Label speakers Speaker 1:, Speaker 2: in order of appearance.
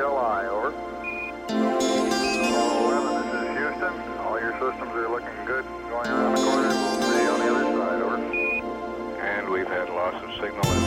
Speaker 1: CLI, over. 11, this is Houston. All your systems are looking good going around the corner. We'll see you on the other side, over.
Speaker 2: And we've had loss of signal.